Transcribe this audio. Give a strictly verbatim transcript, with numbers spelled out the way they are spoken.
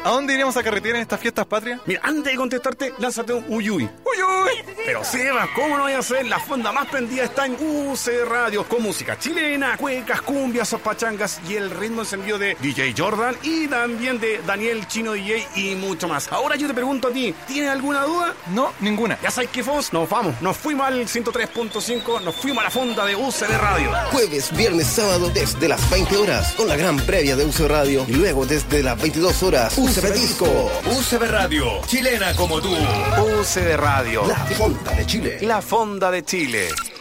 ¿A dónde iremos a carretear en estas fiestas patrias? Mira, antes de contestarte, lánzate un uyuy. ¡Uyuy! Pero Seba, ¿cómo no voy a hacer? La fonda más prendida está en U C Radio, con música chilena, cuecas, cumbias, pachangas y el ritmo encendido de D J Jordan y también de Daniel Chino D J y mucho más. Ahora yo te pregunto a ti, ¿tienes alguna duda? No, ninguna. Ya sabes qué, Fos, nos vamos. Nos fuimos al ciento tres punto cinco, nos fuimos a la fonda de U C B Radio. Jueves, viernes, sábado desde las veinte horas con la gran previa de U C B Radio y luego desde las veintidós horas U C B Disco. U C B Radio, chilena como tú. U C B Radio, La fonda de Chile. La fonda de Chile.